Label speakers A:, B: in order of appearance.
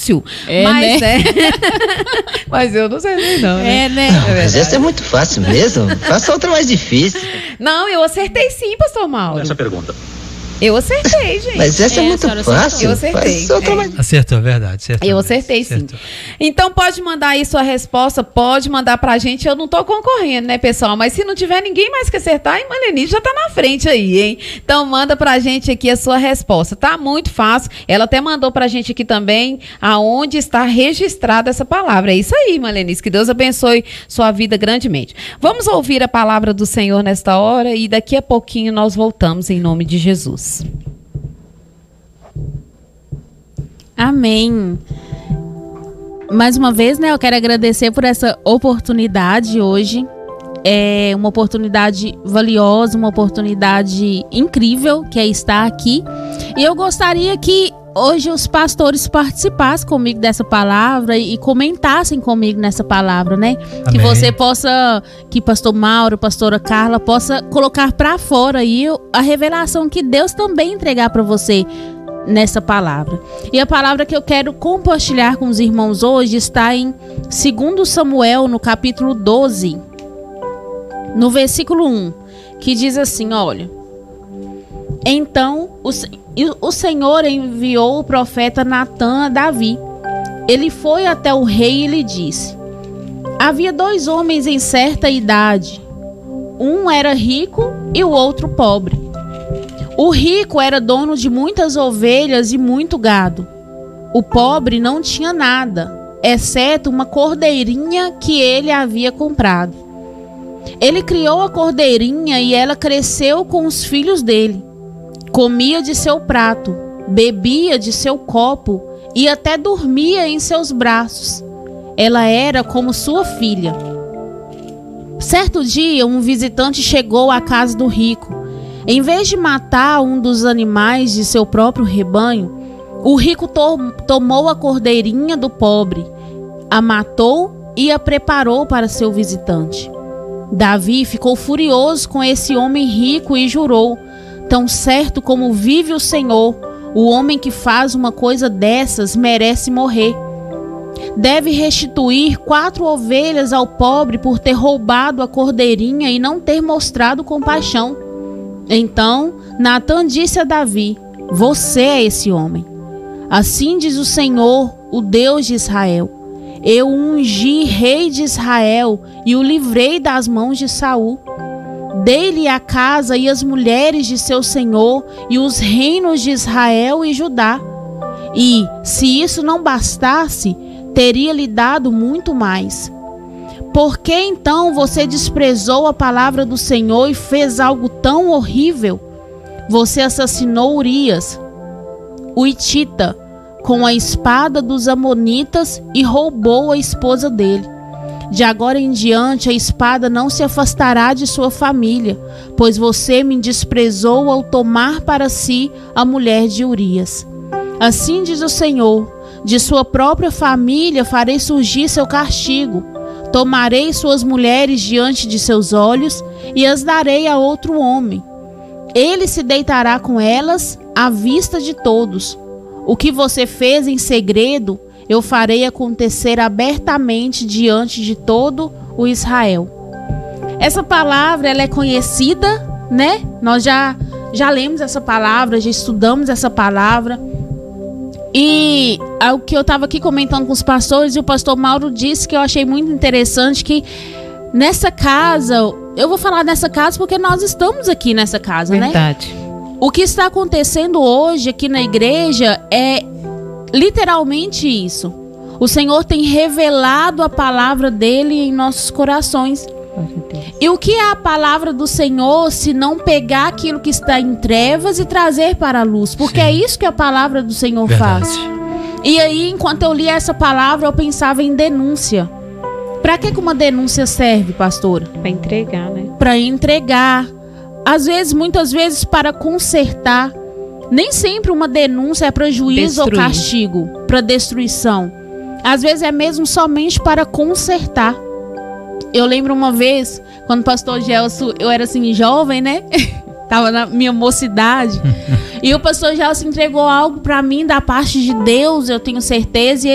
A: fácil. Mas mas eu não sei não, né?
B: Mas essa é muito fácil mesmo. Faça outra mais difícil.
A: Não, eu acertei sim, pastor Mauro.
C: Essa pergunta.
A: Eu acertei, gente.
B: Mas essa é muito fácil.
A: Eu acertei.
D: Acertou, verdade.
A: Eu acertei, sim. Então pode mandar aí sua resposta, pode mandar pra gente. Eu não tô concorrendo, né, pessoal? Mas se não tiver ninguém mais que acertar, a Marlene já tá na frente aí, hein? Então manda pra gente aqui a sua resposta. Tá muito fácil. Ela até mandou pra gente aqui também aonde está registrada essa palavra. É isso aí, Marlene. Que Deus abençoe sua vida grandemente. Vamos ouvir a palavra do Senhor nesta hora e daqui a pouquinho nós voltamos em nome de Jesus.
E: Amém. Mais uma vez, né, eu quero agradecer por essa oportunidade hoje. É uma oportunidade valiosa, uma oportunidade incrível que é estar aqui. E eu gostaria que hoje os pastores participassem comigo dessa palavra e comentassem comigo nessa palavra, né? Amém. Que você possa, que pastor Mauro, pastora Carla, possa colocar para fora aí a revelação que Deus também entregar para você nessa palavra. E a palavra que eu quero compartilhar com os irmãos hoje está em 2 Samuel, no capítulo 12, no versículo 1, que diz assim, olha: Então o Senhor enviou o profeta Natã a Davi. Ele foi até o rei e lhe disse: Havia 2 homens em certa idade. Um era rico e o outro pobre. O rico era dono de muitas ovelhas e muito gado. O pobre não tinha nada, exceto uma cordeirinha que ele havia comprado. Ele criou a cordeirinha e ela cresceu com os filhos dele. Comia de seu prato, bebia de seu copo e até dormia em seus braços. Ela era como sua filha. Certo dia, um visitante chegou à casa do rico. Em vez de matar um dos animais de seu próprio rebanho, o rico tomou a cordeirinha do pobre, a matou e a preparou para seu visitante. Davi ficou furioso com esse homem rico e jurou: Tão certo como vive o Senhor, o homem que faz uma coisa dessas merece morrer. Deve restituir 4 ovelhas ao pobre por ter roubado a cordeirinha e não ter mostrado compaixão. Então Natã disse a Davi: Você é esse homem. Assim diz o Senhor, o Deus de Israel: Eu o ungi rei de Israel e o livrei das mãos de Saul. Dei-lhe a casa e as mulheres de seu senhor e os reinos de Israel e Judá. E, se isso não bastasse, teria-lhe dado muito mais. Por que então você desprezou a palavra do Senhor e fez algo tão horrível? Você assassinou Urias, o hitita, com a espada dos amonitas e roubou a esposa dele. De agora em diante a espada não se afastará de sua família, pois você me desprezou ao tomar para si a mulher de Urias. Assim diz o Senhor: de sua própria família farei surgir seu castigo. Tomarei suas mulheres diante de seus olhos e as darei a outro homem. Ele se deitará com elas à vista de todos. O que você fez em segredo, eu farei acontecer abertamente diante de todo o Israel. Essa palavra, ela é conhecida, né? Nós já lemos essa palavra, já estudamos essa palavra. E o que eu estava aqui comentando com os pastores, e o pastor Mauro disse que eu achei muito interessante, que nessa casa, eu vou falar nessa casa porque nós estamos aqui nessa casa,
A: verdade,
E: né? O que está acontecendo hoje aqui na igreja é literalmente isso. O Senhor tem revelado a palavra dele em nossos corações. E o que é a palavra do Senhor se não pegar aquilo que está em trevas e trazer para a luz? Porque é isso que a palavra do Senhor faz. E aí, enquanto eu lia essa palavra, eu pensava em denúncia. Para que uma denúncia serve, pastora?
A: Para entregar, né?
E: Para entregar. Às vezes, muitas vezes, para consertar. Nem sempre uma denúncia é para juízo ou castigo, para destruição. Às vezes é mesmo somente para consertar. Eu lembro uma vez, quando o pastor Gelson, eu era assim, jovem, né? Tava na minha mocidade. E o pastor Gelson entregou algo para mim da parte de Deus, eu tenho certeza.